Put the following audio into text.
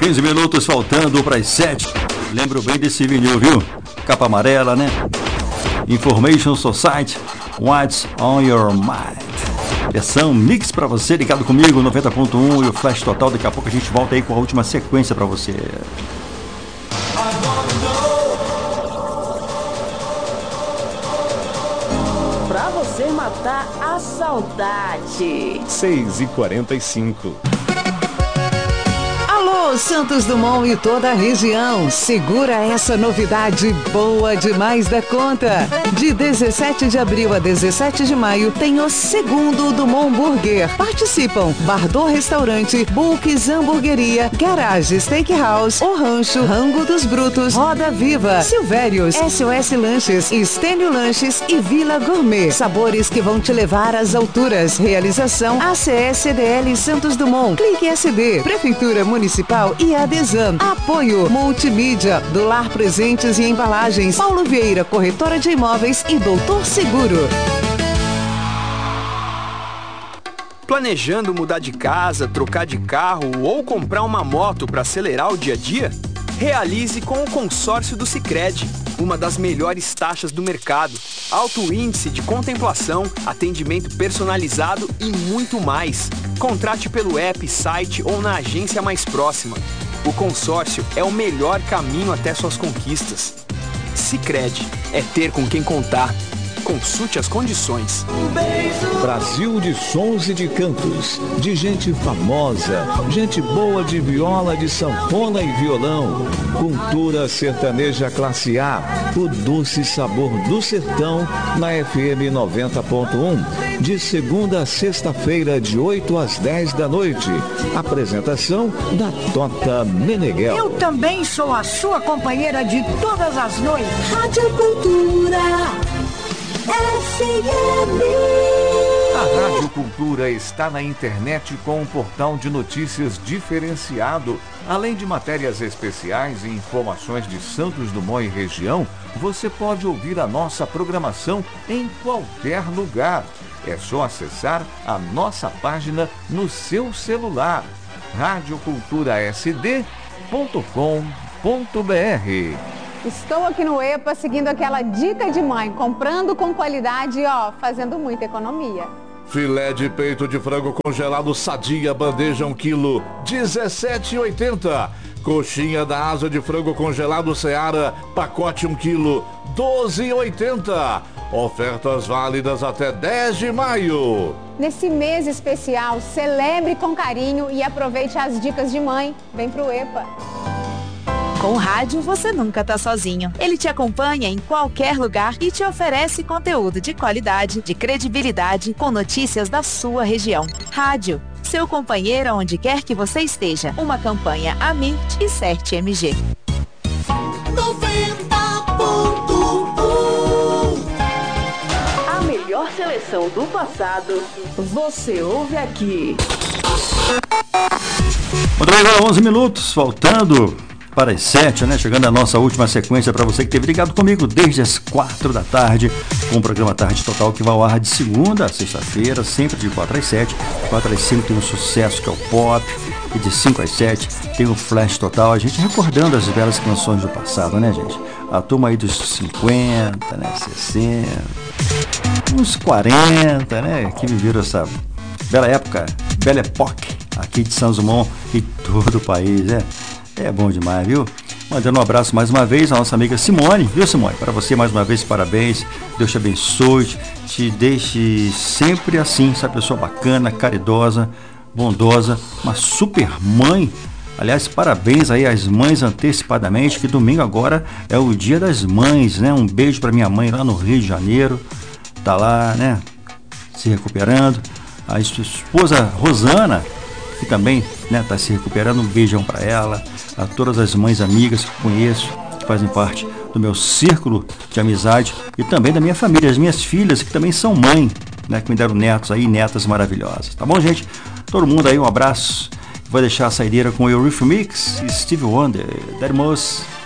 15 minutos faltando para as 7. Lembro bem desse vinil, viu? Capa amarela, né? Information Society, What's on Your Mind? Versão mix para você, ligado comigo, 90.1 e o Flash Total. Daqui a pouco a gente volta aí com a última sequência para você. Pra você matar a saudade. 6h45. Alô, Santos Dumont e toda a região, segura essa novidade boa demais da conta. De 17 de abril a 17 de maio tem o segundo Dumont Burger. Participam Bardot Restaurante, Bulks Hamburgueria, Garage Steakhouse, O Rancho, Rango dos Brutos, Roda Viva, Silvérios, SOS Lanches, Estênio Lanches e Vila Gourmet. Sabores que vão te levar às alturas. Realização ACS-CDL Santos Dumont. Clique SD, Prefeitura Municipal e Adesam. Apoio Multimídia, Dolar Presentes e Embalagens, Paulo Vieira, Corretora de Imóveis e Doutor Seguro. Planejando mudar de casa, trocar de carro ou comprar uma moto para acelerar o dia a dia? Realize com o consórcio do Sicredi, uma das melhores taxas do mercado, alto índice de contemplação, atendimento personalizado e muito mais. Contrate pelo app, site ou na agência mais próxima. O consórcio é o melhor caminho até suas conquistas. Sicredi, é ter com quem contar. Consulte as condições. Brasil de sons e de cantos, de gente famosa, gente boa de viola, de sanfona e violão. Cultura sertaneja classe A, o doce sabor do sertão, na FM 90.1, de segunda a sexta-feira, de 8 às 10 da noite. Apresentação da Tota Meneghel. Eu também sou a sua companheira de todas as noites. Rádio Cultura FM. A Rádio Cultura está na internet com um portal de notícias diferenciado. Além de matérias especiais e informações de Santos Dumont e região, você pode ouvir a nossa programação em qualquer lugar. É só acessar a nossa página no seu celular, radioculturasd.com.br. Estou aqui no EPA seguindo aquela dica de mãe, comprando com qualidade e fazendo muita economia. Filé de peito de frango congelado Sadia, bandeja 1 kg, 17,80. Coxinha da asa de frango congelado Seara, pacote 1 kg, 12,80. Ofertas válidas até 10 de maio. Nesse mês especial, celebre com carinho e aproveite as dicas de mãe. Vem pro EPA. Com o rádio, você nunca tá sozinho. Ele te acompanha em qualquer lugar e te oferece conteúdo de qualidade, de credibilidade, com notícias da sua região. Rádio, seu companheiro onde quer que você esteja. Uma campanha Amit e CERT-MG. 90.1. A melhor seleção do passado, você ouve aqui. Muito bem, agora 11 minutos, faltando para as 7, né? Chegando a nossa última sequência para você que esteve ligado comigo desde as 4 da tarde, com o programa Tarde Total que vai ao ar de segunda a sexta-feira, sempre de 4 às 7. 4 às 5 tem um sucesso que é o Pop, e de 5 às 7 tem o Flash Total, a gente recordando as belas canções do passado, né, gente? A turma aí dos 50, né, 60, uns 40, né, que viveram essa bela época, bela época aqui de Santos Dumont e todo o país, né? É bom demais, viu? Mandando um abraço mais uma vez à nossa amiga Simone, viu, Simone? Para você mais uma vez, parabéns, Deus te abençoe, te deixe sempre assim, essa pessoa bacana, caridosa, bondosa, uma super mãe. Aliás, parabéns aí às mães antecipadamente, que domingo agora é o Dia das Mães, né? Um beijo para minha mãe lá no Rio de Janeiro, tá lá, né? Se recuperando. A sua esposa Rosana, que também, né, tá se recuperando, um beijão para ela, a todas as mães amigas que conheço, que fazem parte do meu círculo de amizade e também da minha família, as minhas filhas que também são mãe, né, que me deram netos aí, netas maravilhosas, tá bom, gente? Todo mundo aí, um abraço. Vou deixar a saideira com o Eurythmics e Stevie Wonder, That Most